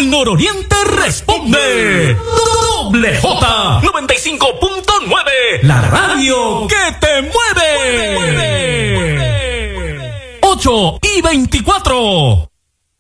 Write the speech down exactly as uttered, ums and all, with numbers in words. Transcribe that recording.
el nororiente responde. Doble J noventa y cinco punto nueve. La radio que te mueve. mueve, mueve, mueve. ocho y veinticuatro.